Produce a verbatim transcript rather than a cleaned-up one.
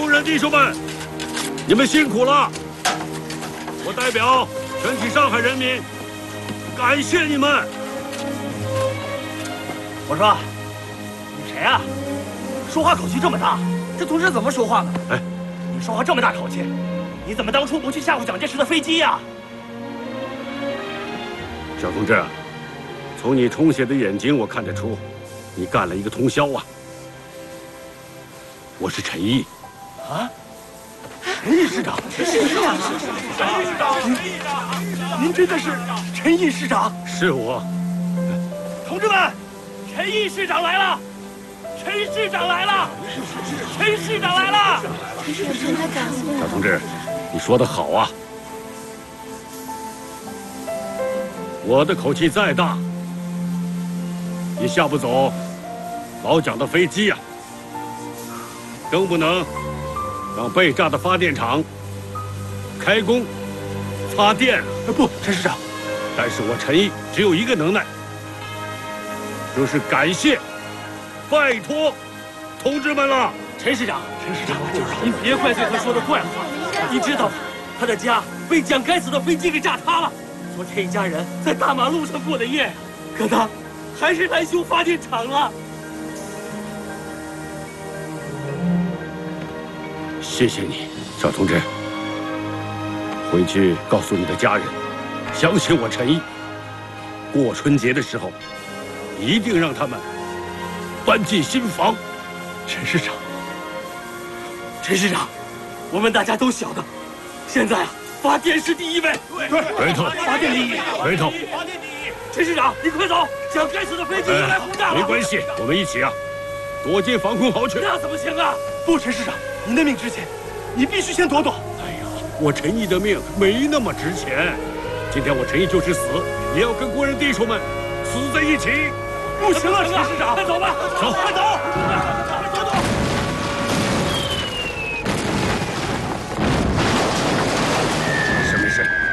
工人弟兄们，你们辛苦了！我代表全体上海人民，感谢你们。 我说，你谁啊？说话口气这么大，这同志怎么说话呢？ 哎， 你说话这么大口气，你怎么当初不去吓唬蒋介石的飞机呀？ 小同志，从你充血的眼睛，我看得出，你干了一个通宵啊！我是陈毅。 啊？陈毅市长，陈市长，陈市长，您您真的是陈毅市长？ 是我。 同志们，陈毅市长来了！陈市长来了！陈市长来了！ 小同志，你说得好啊！我的口气再大，也吓不走老蒋的飞机呀、啊，更不能让被炸的发电厂开工发电。 不，陈市长， 但是我陈毅只有一个能耐，就是感谢、拜托同志们了。 陈市长，陈市长，您别怪罪他说的怪话。你知道吗？他的家被蒋该死的飞机给炸塌了。昨天一家人在大马路上过的夜，可他还是来修发电厂了。 谢谢你，小同志。回去告诉你的家人，相信我陈毅。过春节的时候，一定让他们搬进新房。 陈市长，陈市长，我们大家都晓得，现在啊，发电是第一位。 对，回头发电第一， 回头。 发电第一。陈市长，你快走，蒋该死的飞机又来轰炸了。 没关系，我们一起啊，躲进防空壕去。 那怎么行啊？不，陈市长，您的命值钱，你必须先躲躲。 哎呀，我陈毅的命没那么值钱。今天我陈毅就是死，也要跟工人弟兄们死在一起。 不行了，陈市长，快走吧， 走， 快走。